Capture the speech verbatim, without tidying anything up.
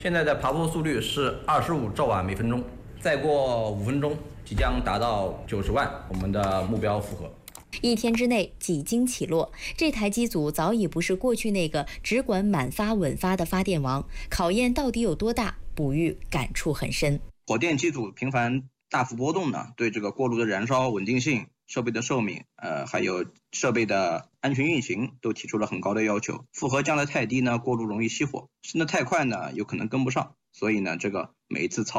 现在的爬坡速率是二十五兆瓦每分钟，再过五分钟即将达到九十万，我们的目标符合。 一天之内几经起落，这台机组早已不是过去那个只管满发稳发的发电王，考验到底有多大，卜玉感触很深。 火电机组频繁大幅波动呢，对这个锅炉的燃烧稳定性、设备的寿命，呃，还有设备的安全运行，都提出了很高的要求。负荷降得太低呢，锅炉容易熄火；升得太快呢，有可能跟不上。所以呢，这个每一次操